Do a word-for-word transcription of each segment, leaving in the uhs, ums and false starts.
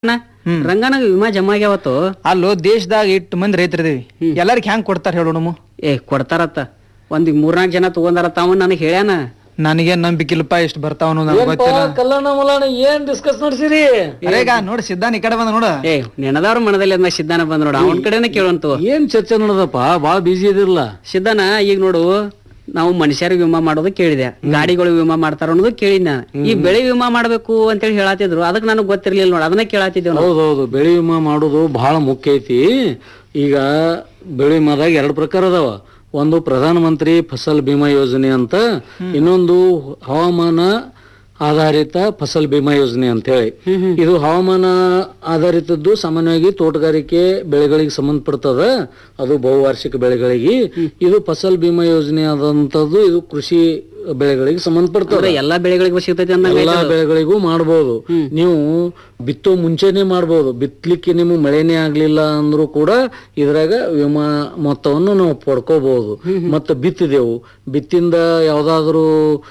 ರಂಗನಾಗ ವಿಮಾ ಜಮಾ ಆಗ್ಯಾವತ್ತು. ಅಲ್ಲೋ ದೇಶದಾಗ ಇಟ್ಟು ಮಂದಿ ರೈತರಿದೇವಿ, ಎಲ್ಲಾರ್ಗ ಹೆಂಗ್ ಕೊಡ್ತಾರ ಹೇಳೋಣ? ಏ ಕೊಡ್ತಾರತ್ತ, ಒಂದ್ ಮೂರ್ನಾಲ್ಕು ಜನ ತಗೊಂಡಾರತ್ತ. ಅವನ್ ನನಗೆ ಹೇಳ್ಯಾನ. ನನಗೇನ್ ನಂಬಿಕಿಲ್ಲಪ್ಪ ಎಷ್ಟು ಬರ್ತಾವ ನನಗೆ ಗೊತ್ತಿಲ್ಲ. ಕಲ್ಯಾಣ ಮಲಾಣ ಏನ್ ಡಿಸ್ಕಸ್ ನಡೆಸಿರಿ? ಅರೇಗ ನೋಡ್ ಸಿದ್ಧಾನ್ ಈ ಕಡೆ ಬಂದ ನೋಡ. ಏ ನೆನದವ್ರ ಮನದಲ್ಲಿ ಅದ್ನ ಸಿದ್ಧಾನ ಬಂದ್ ನೋಡ, ಅವನ್ ಕಡೆನೆ ಕೇಳಂತು. ಏನ್ ಚರ್ಚೆ ನಡೆದಪ್ಪ? ಬಾಳ ಬಿಜಿ ಇದಿರಲ್ಲ ಸಿದ್ಧಾನ. ಈಗ ನೋಡು, ನಾವು ಮನುಷ್ಯರಿಗೆ ವಿಮಾ ಮಾಡೋದು ಕೇಳಿದೆ, ಗಾಡಿಗಳು ವಿಮಾ ಮಾಡ್ತಾರ ಅನ್ನೋದು ಕೇಳಿದ್ನ. ಈ ಬೆಳೆ ವಿಮಾ ಮಾಡ್ಬೇಕು ಅಂತೇಳಿ ಹೇಳತ್ತಿದ್ರು, ಅದಕ್ಕೆ ನನಗೆ ಗೊತ್ತಿರ್ಲಿಲ್ಲ ನೋಡ, ಅದನ್ನ ಕೇಳತ್ತಿದ್ದೇವ್. ಹೌದೌದು, ಬೆಳೆ ವಿಮಾ ಮಾಡೋದು ಬಹಳ ಮುಖ್ಯ ಐತಿ. ಈಗ ಬೆಳೆ ವಿಮಾದಾಗ ಎರಡು ಪ್ರಕಾರ ಅದಾವ. ಒಂದು ಪ್ರಧಾನ ಮಂತ್ರಿ ಫಸಲ್ ಬಿಮಾ ಯೋಜನೆ ಅಂತ, ಇನ್ನೊಂದು ಹವಾಮಾನ ಆಧಾರಿತ ಫಸಲ್ ಬಿಮಾ ಯೋಜನೆ ಅಂತ ಹೇಳಿ. ಇದು ಹವಾಮಾನ ಆಧಾರಿತದ್ದು ಸಾಮಾನ್ಯವಾಗಿ ತೋಟಗಾರಿಕೆ ಬೆಳೆಗಳಿಗೆ ಸಂಬಂಧಪಡ್ತದ, ಅದು ಬಹುವಾರ್ಷಿಕ ಬೆಳೆಗಳಿಗೆ. ಇದು ಫಸಲ್ ಬಿಮಾ ಯೋಜನೆ ಆದಂತದ್ದು, ಇದು ಕೃಷಿ ಬೆಳೆಗಳಿಗೆ ಸಂಬಂಧಪಡ್ತದೆ. ಎಲ್ಲಾ ಬೆಳೆಗಳಿಗೂ ಸಿಗ್ತೈತಿ ಅಂದ ಎಲ್ಲಾ ಬೆಳೆಗಳಿಗೂ ಮಾಡಬಹುದು. ನೀವು ಬಿತ್ತೋ ಮುಂಚೆನೆ ಮಾಡಬಹುದು. ಬಿತ್ತಲಿಕ್ಕೆ ನಿಮ್ಗೆ ಮಳೆನೇ ಆಗ್ಲಿಲ್ಲ ಅಂದ್ರೂ ಕೂಡ ಇದ್ರಾಗ ವಿಮಾ ಮೊತ್ತವನ್ನು ನಾವು ಪಡ್ಕೋಬಹುದು. ಮತ್ತೆ ಬಿತ್ತಿದೆವು, ಬಿತ್ತಿಂದ ಯಾವ್ದಾದ್ರು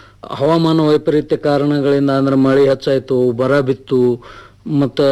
ಹವಾಮಾನ ವೈಪರೀತ್ಯ ಕಾರಣಗಳಿಂದ ಅಂದ್ರೆ ಮಳೆ ಹೆಚ್ಚಾಯ್ತು, ಬರ ಬಿತ್ತು, ಮತ್ತ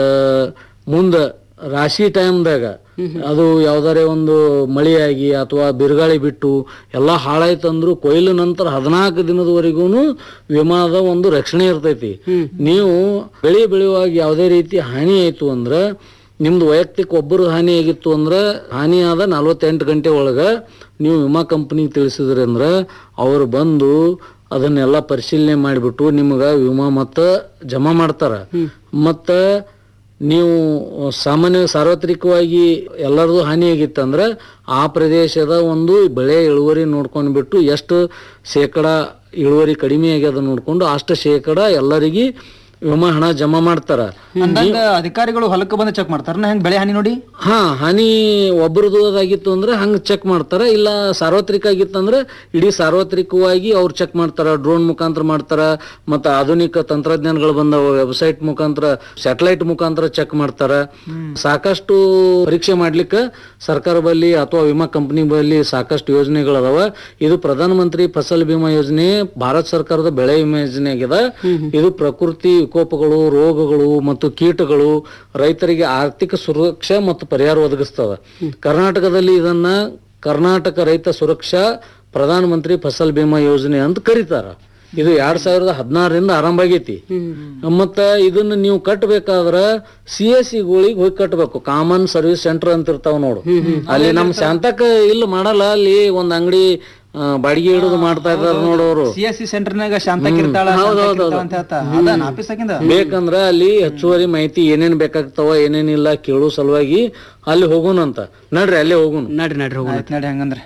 ಮುಂದ ರಾಶಿ ಟೈಮ್ದಾಗ ಅದು ಯಾವ್ದಾರೆ ಒಂದು ಮಳೆಯಾಗಿ ಅಥವಾ ಬಿರುಗಾಳಿ ಬಿಟ್ಟು ಎಲ್ಲಾ ಹಾಳಾಯ್ತಂದ್ರು ಕೊಯ್ಲು ನಂತರ ಹದಿನಾಲ್ಕು ದಿನದವರೆಗೂ ವಿಮಾದ ಒಂದು ರಕ್ಷಣೆ ಇರ್ತೈತಿ. ನೀವು ಬೆಳೆ ಬೆಳೆಯುವಾಗ ಯಾವುದೇ ರೀತಿ ಹಾನಿ ಆಯ್ತು ಅಂದ್ರ, ನಿಮ್ದು ವೈಯಕ್ತಿಕ ಒಬ್ಬರು ಹಾನಿ ಆಗಿತ್ತು ಅಂದ್ರ, ಹಾನಿ ಆದ ನಲ್ವತ್ತೆಂಟು ಗಂಟೆ ಒಳಗ ನೀವು ವಿಮಾ ಕಂಪನಿಗೆ ತಿಳಿಸಿದ್ರಿ ಅಂದ್ರ ಅವ್ರು ಬಂದು ಅದನ್ನೆಲ್ಲ ಪರಿಶೀಲನೆ ಮಾಡಿಬಿಟ್ಟು ನಿಮ್ಗ ವಿಮಾ ಮೊತ್ತ ಜಮಾ ಮಾಡ್ತಾರ. ಮತ್ತ ನೀವು ಸಾಮಾನ್ಯ ಸಾರ್ವತ್ರಿಕವಾಗಿ ಎಲ್ಲರದು ಹಾನಿ ಆಗಿತ್ತಂದ್ರೆ ಆ ಪ್ರದೇಶದ ಒಂದು ಬೆಳೆ ಇಳುವರಿ ನೋಡ್ಕೊಂಡ್ಬಿಟ್ಟು ಎಷ್ಟು ಶೇಕಡ ಇಳುವರಿ ಕಡಿಮೆ ಆಗ್ಯದ ನೋಡ್ಕೊಂಡು ಅಷ್ಟು ಶೇಕಡ ಎಲ್ಲರಿಗೆ ವಿಮಾ ಹಣ ಜಮಾ ಮಾಡ್ತಾರ. ಅಂದಂಗ ಅಧಿಕಾರಿಗಳು ಹೊಲಕ್ಕೆ ಬಂದು ಚೆಕ್ ಮಾಡ್ತಾರ ಹೆಂಗ್ ಬೆಳೆ ಹಾನಿ ನೋಡಿ. ಹಾ, ಹಾನಿ ಒಬ್ಬರದು ಅದಾಗಿತ್ತು ಅಂದ್ರೆ ಹಂಗ ಚೆಕ್ ಮಾಡ್ತಾರ. ಇಲ್ಲ ಸಾರ್ವತ್ರಿಕ ಆಗಿತ್ತಂದ್ರೆ ಇಡೀ ಸಾರ್ವತ್ರಿಕವಾಗಿ ಅವ್ರು ಚೆಕ್ ಮಾಡ್ತಾರ. ಡ್ರೋನ್ ಮುಖಾಂತರ ಮಾಡ್ತಾರ, ಮತ್ತೆ ಆಧುನಿಕ ತಂತ್ರಜ್ಞಾನಗಳು ಬಂದವ, ವೆಬ್ಸೈಟ್ ಮುಖಾಂತರ, ಸ್ಯಾಟಲೈಟ್ ಮುಖಾಂತರ ಚೆಕ್ ಮಾಡ್ತಾರ. ಸಾಕಷ್ಟು ಪರೀಕ್ಷೆ ಮಾಡ್ಲಿಕ್ಕೆ ಸರ್ಕಾರ ಬಲ್ಲಿ ಅಥವಾ ವಿಮಾ ಕಂಪನಿ ಬಲ್ಲಿ ಸಾಕಷ್ಟು ಯೋಜನೆಗಳದಾವ. ಇದು ಪ್ರಧಾನ ಮಂತ್ರಿ ಫಸಲ್ ಬಿಮಾ ಯೋಜನೆ ಭಾರತ ಸರ್ಕಾರದ ಬೆಳೆ ವಿಮಾ ಯೋಜನೆ ಆಗಿದೆ. ಇದು ಪ್ರಕೃತಿ ವಿಕೋಪಗಳು, ರೋಗಗಳು ಮತ್ತು ಕೀಟಗಳು ರೈತರಿಗೆ ಆರ್ಥಿಕ ಸುರಕ್ಷಾ ಮತ್ತು ಪರಿಹಾರ ಒದಗಿಸ್ತವ. ಕರ್ನಾಟಕದಲ್ಲಿ ಇದನ್ನ ಕರ್ನಾಟಕ ರೈತ ಸುರಕ್ಷಾ ಪ್ರಧಾನ ಮಂತ್ರಿ ಫಸಲ್ ಬಿಮಾ ಯೋಜನೆ ಅಂತ ಕರೀತಾರ. ಇದು ಎರಡ್ ಸಾವಿರದ ಹದಿನಾರರಿಂದ ಆರಂಭ ಆಗೈತಿ. ಮತ್ತ ಇದನ್ನ ನೀವು ಕಟ್ಟಬೇಕಾದ್ರ ಸಿ ಎಸ್ ಸಿ ಗಳಿಗೆ ಹೋಗಿ ಕಟ್ಟಬೇಕು. ಕಾಮನ್ ಸರ್ವಿಸ್ ಸೆಂಟರ್ ಅಂತ ಇರ್ತಾವ ನೋಡು. ಅಲ್ಲಿ ನಮ್ ಶಾಂತಕ ಇಲ್ಲ ಮಾಡಲ್ಲ, ಅಲ್ಲಿ ಒಂದ್ ಅಂಗಡಿ ಬಾಡಿಗೆ ಹಿಡಿದು ಮಾಡ್ತಾ ಇದಾರೆ ನೋಡೋರು. ಸಿ ಎಸ್ ಸಿ ಸೆಂಟರ್ನಾಗ ಶಾಂತಕ್ ಇರ್ತಾಳ ಅಂತ ಹೇಳ್ತಾ ಆಫೀಸ್ ಆಗಿಂದ ಬೇಕಂದ್ರ ಅಲ್ಲಿ ಹೆಚ್ಚುವರಿ ಮಾಹಿತಿ ಏನೇನ್ ಬೇಕಾಗ್ತಾವ ಏನೇನಿಲ್ಲ ಕೇಳೋ ಸಲುವಾಗಿ ಅಲ್ಲಿ ಹೋಗೋಣಂತ. ನಡ್ರಿ ಅಲ್ಲೇ ಹೋಗೋಣ. ನಡ್ರಿ ನಡ್ರಿ ಹೋಗೋಣ. ನಡಿ ಹಂಗಂದ್ರೆ.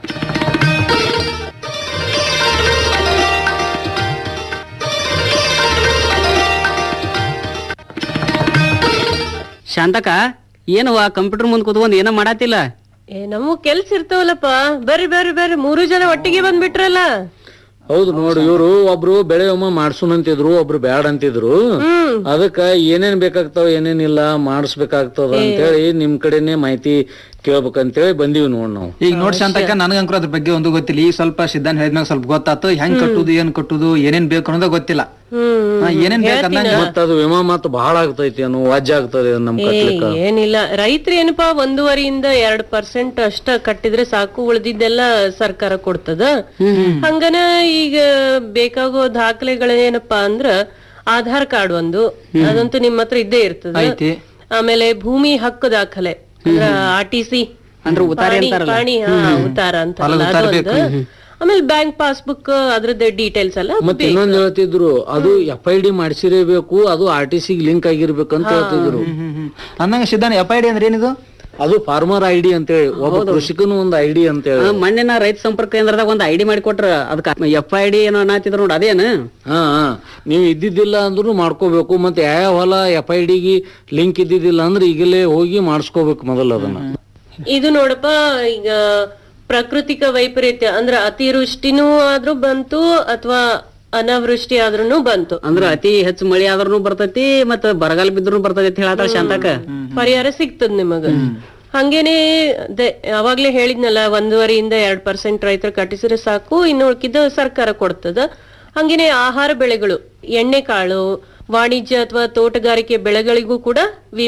ಶಾಂತಕ, ಏನವ ಕಂಪ್ಯೂಟರ್ ಮುಂದ್ ಕೂತ್ಕೊಂಡ್ ಏನೋ ಮಾಡತ್ತಿಲ್ಲ? ಏ ನಮಗ್ ಕೆಲ್ಸ ಇರ್ತಾವಲ್ಲಪ್ಪ. ಬರ್ರಿ ಬರ್ರಿ ಬರ್ರಿ, ಮೂರು ಜನ ಒಟ್ಟಿಗೆ ಬಂದ್ಬಿಟ್ರಲ್ಲ. ಹೌದು ನೋಡಿ, ಇವ್ರು ಒಬ್ರು ಬೆಳೆ ವಿಮಾ ಮಾಡ್ಸುನ್ ಅಂತಿದ್ರು, ಒಬ್ರು ಬ್ಯಾಡ್ ಅಂತಿದ್ರು. ಅದಕ್ಕ ಏನೇನ್ ಬೇಕಾಗ್ತಾವ ಏನೇನಿಲ್ಲ ಮಾಡಿಸ್ಬೇಕಾಗ್ತದ ಅಂತೇಳಿ ನಿಮ್ ಕಡೆನೆ ಮಾಹಿತಿ ಕೇಳ್ಬೇಕಂತೇಳಿ ಬಂದಿವಿ ನೋಡ್ ನಾವು. ಈಗ ನೋಡ್ ಶಾಂತಕ್ಕ, ನನಗಂಕರು ಅದ್ರ ಬಗ್ಗೆ ಒಂದು ಗೊತ್ತಿಲ್ಲ. ಈಗ ಸ್ವಲ್ಪ ಸಿದ್ಧಾನ್ ಹೇಳಿದ್ಮ್ಯಾಗ ಸ್ವಲ್ಪ ಗೊತ್ತಾತು, ಹೆಂಗ್ ಕಟ್ಟುದು ಏನ್ ಕಟ್ಟುದು ಏನೇನ್ ಬೇಕು ಅನ್ನೋದ ಗೊತ್ತಿಲ್ಲ. ಏನೇನ್ ಬೇಕಂದಂಗ ಮತ್ತ ಅದು ವಿಮಾ ಮಾತ್ರ ಬಹಳ ಆಗ್ತೈತಿ ಅನ್ನೋ ವಾಜ್ಯ ಆಗ್ತದೆ ನಮ್ ಕಟ್ಲಿಕ್ಕ. ಏನಿಲ್ಲ, ರೈತರು ಏನಪ್ಪಾ ಒಂದೂವರೆಯಿಂದ ಎರಡ್ ಪರ್ಸೆಂಟ್ ಅಷ್ಟ ಕಟ್ಟಿದ್ರೆ ಸಾಕು, ಉಳಿದಿದ್ದೆಲ್ಲ ಸರ್ಕಾರ ಕೊಡ್ತದ. ಹಂಗನ ಈಗ ಬೇಕಾಗೋ ದಾಖಲೆಗಳೇನಪ್ಪಾ ಅಂದ್ರ ಆಧಾರ್ ಕಾರ್ಡ್ ಒಂದು, ಅದಂತೂ ನಿಮ್ಮ ಹತ್ರ ಇದ್ದೇ ಇರ್ತದೆ. ಆಮೇಲೆ ಭೂಮಿ ಹಕ್ಕು ದಾಖಲೆ ಅಂದ್ರ ಆರ್ ಟಿ ಸಿ ಅಂದ್ರೆ ಉತ್ತಾರ ಪಾಣಿ ಉತ್ತಾರ ಅಂತ, ಆಮೇಲೆ ಬ್ಯಾಂಕ್ ಪಾಸ್ಬುಕ್ ಅದ್ರದ್ದು ಡೀಟೇಲ್ಸ್ ಎಲ್ಲ. ಮತ್ತೆ ಇನ್ನೊಂದ್ ಹೇಳ್ತಿದ್ರು, ಅದು ಎಫ್ ಐ ಡಿ ಮಾಡಿಸಿರಬೇಕು, ಅದು ಆರ್ ಟಿ ಸಿ ಲಿಂಕ್ ಆಗಿರ್ಬೇಕಂತ ಹೇಳ್ತಿದ್ರು. ಅಂದಂಗ ಸಿದ್ಧಾನ್ ಎಫ್ ಐ ಡಿ ಅಂದ್ರೆ ಏನಿದು? ಅದು ಫಾರ್ಮರ್ ಐ ಡಿ ಅಂತೇಳಿ, ಒಬ್ಬ ಕೃಷಿಕನು ಒಂದು ಐ ಡಿ ಅಂತೇಳಿ. ಮೊನ್ನೆ ರೈತ ಸಂಪರ್ಕ ಕೇಂದ್ರದಾಗ ಒಂದ್ ಐಡಿ ಮಾಡಿ ಕೊಟ್ರ, ಅದಕ್ಕೆ ಎಫ್ ಐ ಡಿ ಏನೋ ಅನ್ನತ್ತಿದ್ರು ನೋಡಿ, ಅದೇನು? ಹಾ, ನೀವು ಇದ್ದಿದ್ದಿಲ್ಲ ಅಂದ್ರೂ ಮಾಡ್ಕೋಬೇಕು. ಮತ್ತೆ ಯಾವ ಹೊಲ ಎಫ್ ಐ ಡಿಗೆ ಲಿಂಕ್ ಇದ್ದಿದ್ದಿಲ್ಲ ಅಂದ್ರೆ ಈಗಲೇ ಹೋಗಿ ಮಾಡಿಸ್ಕೋಬೇಕು ಮೊದಲು ಅದನ್ನ. ಇದು ನೋಡಪ್ಪ, ಈಗ ಪ್ರಾಕೃತಿಕ ವೈಪರೀತ್ಯ ಅಂದ್ರ ಅತಿವೃಷ್ಟಿನೂ ಆದ್ರೂ ಬಂತು ಅಥವಾ ಅನಾವೃಷ್ಟಿ ಆದ್ರೂ ಬಂತು ಅಂದ್ರ ಅತಿ ಹೆಚ್ಚು ಮಳಿ ಆದ್ರೂ ಬರ್ತೈತಿ, ಮತ್ತ ಬರಗಾಲ ಬಿದ್ರು ಬರ್ತೈತಿ ಅಂತ ಹೇಳತ್ತಾಳ ಶಾಂತಕ. ಪರಿಹಾರ ಸಿಗ್ತದ ನಿಮಗ. ಹಂಗೇನೆ ಅವಾಗ್ಲೇ ಹೇಳಿದ್ನಲ್ಲ, ಒಂದೂವರೆಯಿಂದ ಎರಡ್ ಪರ್ಸೆಂಟ್ ರೈತರು ಕಟ್ಟಿಸಿದ್ರೆ ಸಾಕು, ಇನ್ನು ಉಳ್ಕಿದ ಸರ್ಕಾರ ಕೊಡ್ತದ. ಹಂಗೇನೆ ಆಹಾರ ಬೆಳೆಗಳು, ಎಣ್ಣೆ ಕಾಳು, ವಾಣಿಜ್ಯ ಅಥವಾ ತೋಟಗಾರಿಕೆ ಬೆಳೆಗಳಿಗೂ ಕೂಡ